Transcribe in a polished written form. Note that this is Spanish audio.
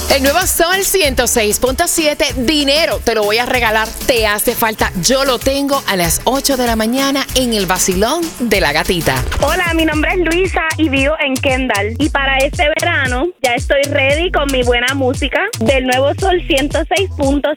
El nuevo Sol 106.7, dinero te lo voy a regalar, te hace falta. Yo lo tengo a las 8 de la mañana en el vacilón de la gatita. Hola, mi nombre es Luisa y vivo en Kendall. Y para este verano ya estoy ready con mi buena música del nuevo Sol 106.7.